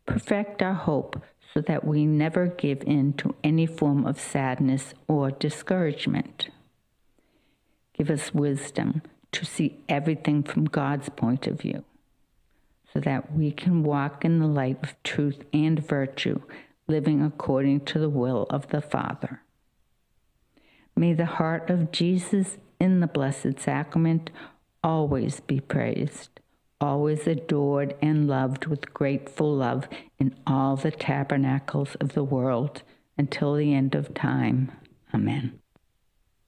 Perfect our hope so that we never give in to any form of sadness or discouragement. Give us wisdom to see everything from God's point of view, so that we can walk in the light of truth and virtue, living according to the will of the Father. May the heart of Jesus in the Blessed Sacrament always be praised, always adored and loved with grateful love in all the tabernacles of the world until the end of time. Amen.